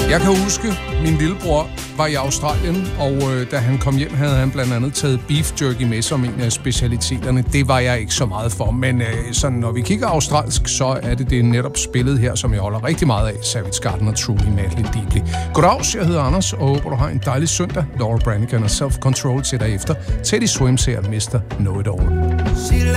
Jeg kan huske, min lillebror var i Australien, og da han kom hjem, havde han blandt andet taget beef jerky med som en af specialiteterne. Det var jeg ikke så meget for, men sådan, når vi kigger australsk, så er det netop spillet her, som jeg holder rigtig meget af. Savage Garden og Truly Madly Deeply. Goddags, jeg hedder Anders, og håber, du har en dejlig søndag. Laura Branigan og Self Control til dig efter. Teddy Swims her, Mr. Know It All.